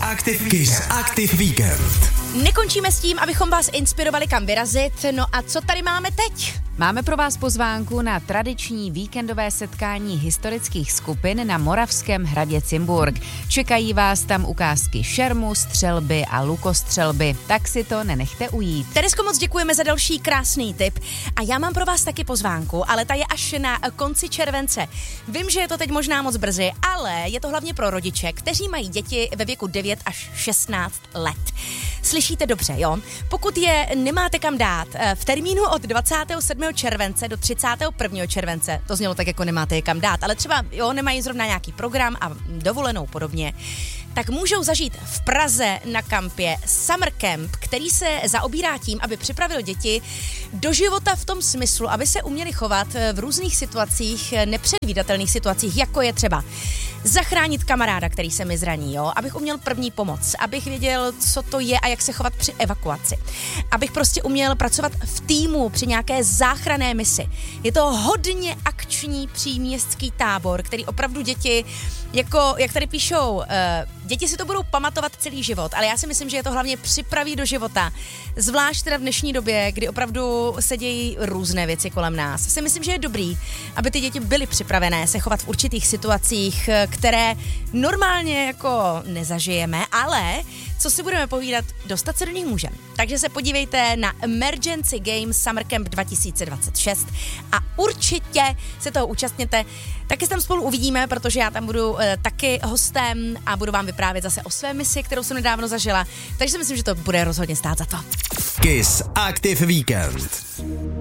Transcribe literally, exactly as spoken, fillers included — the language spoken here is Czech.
Aktiv, Kiss Aktiv Víkend. Nekončíme s tím, abychom vás inspirovali, kam vyrazit. No a co tady máme teď? Máme pro vás pozvánku na tradiční víkendové setkání historických skupin na Moravském hradě Cimburk. Čekají vás tam ukázky šermu, střelby a lukostřelby, tak si to nenechte ujít. Teresko, moc děkujeme za další krásný tip. A já mám pro vás taky pozvánku, ale ta je až na konci července. Vím, že je to teď možná moc brzy, ale je to hlavně pro rodiče, kteří mají děti ve věku devět až šestnáct let. Slyšíte dobře, jo? Pokud je nemáte kam dát, v termínu od dvacátého sedmého července do třicátého prvního července, to znělo tak, jako nemáte je kam dát, ale třeba jo, nemají zrovna nějaký program a dovolenou podobně, tak můžou zažít v Praze na kampě Summer Camp, který se zaobírá tím, aby připravil děti do života v tom smyslu, aby se uměli chovat v různých situacích, nepředvídatelných situacích, jako je třeba zachránit kamaráda, který se mi zraní, jo? Abych uměl první pomoc, abych věděl, co to je a jak se chovat při evakuaci. Abych prostě uměl pracovat v týmu při nějaké záchranné misi. Je to hodně akční příměstský tábor, který opravdu děti, jako, jak tady píšou, uh, děti si to budou pamatovat celý život, ale já si myslím, že je to hlavně připraví do života. Zvlášť teda v dnešní době, kdy opravdu se dějí různé věci kolem nás. Si myslím, že je dobrý, aby ty děti byly připravené se chovat v určitých situacích, které normálně jako nezažijeme, ale co si budeme povídat, dostat se do nich můžeme. Takže se podívejte na Emergency Games Summer Camp dva tisíce dvacet šest a určitě se toho účastněte. Taky se tam spolu uvidíme, protože já tam budu uh, taky hostem a budu vám vyprávět zase o své misi, kterou jsem nedávno zažila. Takže si myslím, že to bude rozhodně stát za to. Kiss Aktiv Víkend.